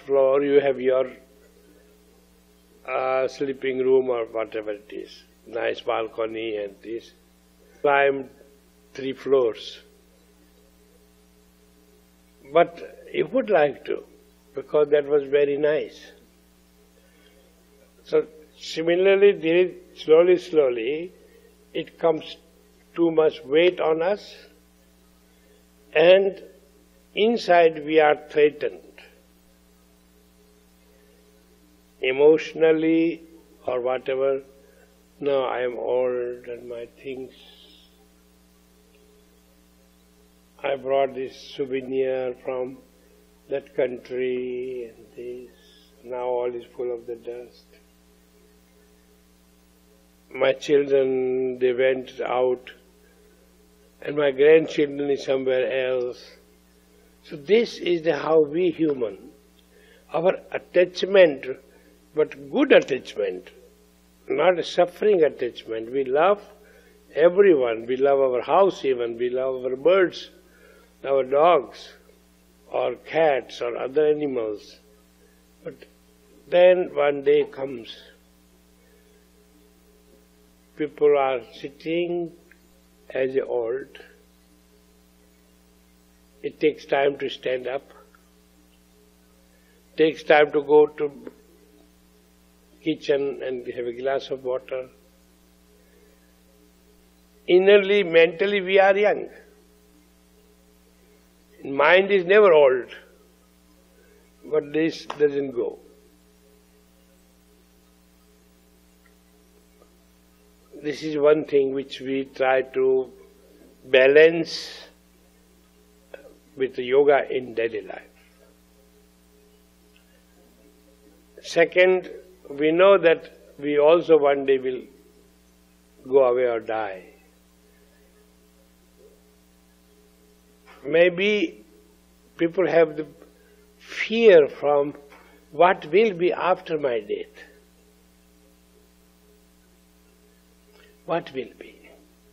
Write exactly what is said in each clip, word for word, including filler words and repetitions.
floor you have your uh, sleeping room or whatever it is, nice balcony and this. Climb three floors. But you would like to, because that was very nice. So similarly, slowly, slowly, it comes too much weight on us, and inside we are threatened. Emotionally or whatever, no, I am old and my things. I brought this souvenir from that country and this. Now all is full of the dust. My children, they went out, and my grandchildren is somewhere else. So this is the how we human, our attachment, but good attachment, not a suffering attachment. We love everyone. We love our house even. We love our birds, our dogs, or cats, or other animals. But then one day comes, people are sitting as old. It takes time to stand up. It takes time to go to kitchen and have a glass of water. Innerly, mentally, we are young. Mind is never old, but this doesn't go. This is one thing which we try to balance with yoga in daily life. Second, we know that we also one day will go away or die. Maybe people have the fear from what will be after my death. What will be?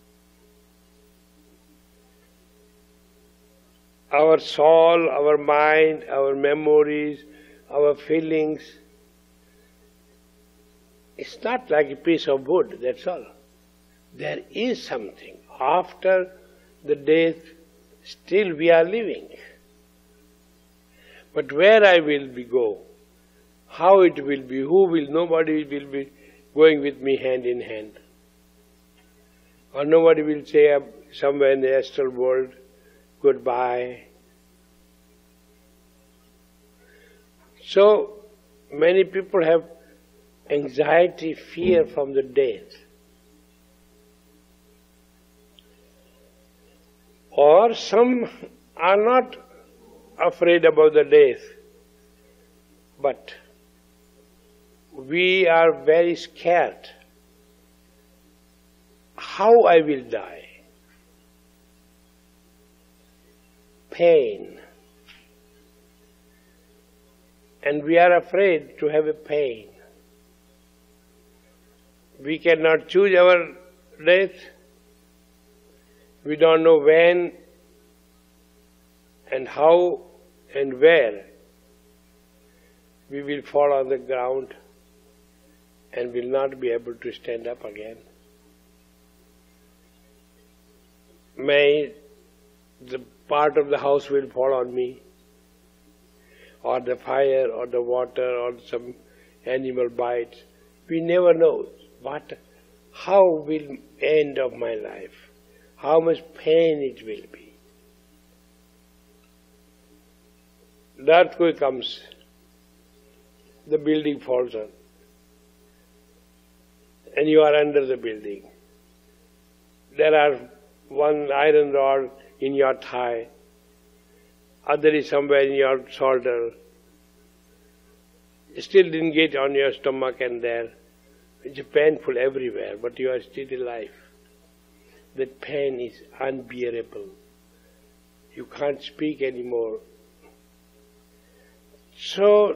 Our soul, our mind, our memories, our feelings, it's not like a piece of wood, that's all. There is something. After the death, still we are living. But where I will be go, how it will be, who will, nobody will be going with me hand in hand. Or nobody will say somewhere in the astral world, goodbye. So many people have anxiety, fear from the death. Or some are not afraid about the death, but we are very scared. How I will die? Pain. And we are afraid to have a pain. We cannot choose our death. We don't know when and how and where we will fall on the ground and will not be able to stand up again. May the part of the house will fall on me, or the fire, or the water, or some animal bites. We never know what, how will end of my life, how much pain it will be. The earthquake comes, the building falls on, and you are under the building. There are one iron rod in your thigh, other is somewhere in your shoulder. Still didn't get on your stomach and there. It's painful everywhere, but you are still alive. That pain is unbearable. You can't speak anymore. So,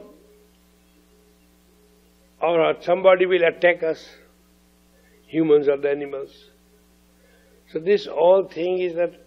or somebody will attack us, humans or the animals. So this whole thing is that